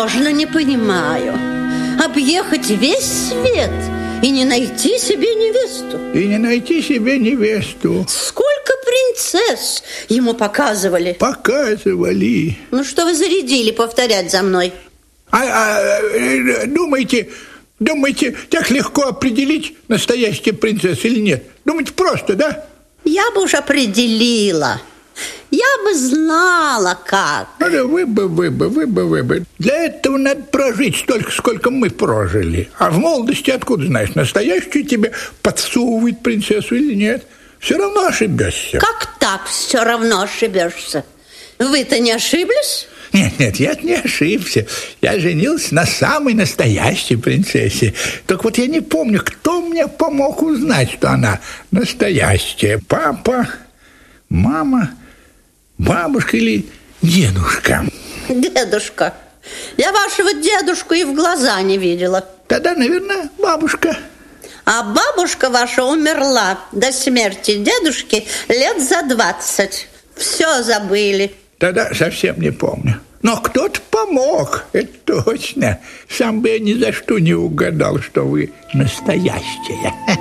можно, не понимаю. Объехать весь свет и не найти себе невесту. И не найти себе невесту. Сколько принцесс ему показывали. Показывали. Ну что вы зарядили повторять за мной? Думаете, так легко определить, настоящая принцесса или нет? Думаете, просто, да? Я бы уж определила. Я бы знала, как. Вы бы. Для этого надо прожить столько, сколько мы прожили. А в молодости откуда знаешь, настоящую тебе подсовывает принцессу или нет? Все равно ошибешься. Как так все равно ошибешься? Вы-то не ошиблись? Нет, я не ошибся. Я женился на самой настоящей принцессе. Так вот я не помню, кто мне помог узнать, что она настоящая. Папа, мама, бабушка или дедушка? Дедушка. Я вашего дедушку и в глаза не видела. Тогда, наверное, бабушка. А бабушка ваша умерла до смерти дедушки лет за 20. Все забыли. Тогда совсем не помню. Но кто-то помог, это точно. Сам бы я ни за что не угадал, что вы настоящая.